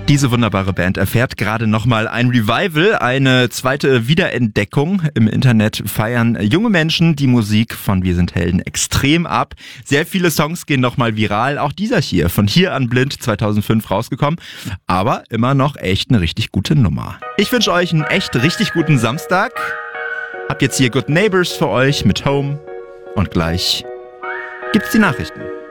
Diese wunderbare Band erfährt gerade nochmal ein Revival, eine zweite Wiederentdeckung. Im Internet feiern junge Menschen die Musik von Wir sind Helden extrem ab. Sehr viele Songs gehen nochmal viral. Auch dieser hier, von Hier an Blind 2005 rausgekommen. Aber immer noch echt eine richtig gute Nummer. Ich wünsche euch einen echt richtig guten Samstag. Habt jetzt hier Good Neighbors für euch mit Home. Und gleich gibt's die Nachrichten.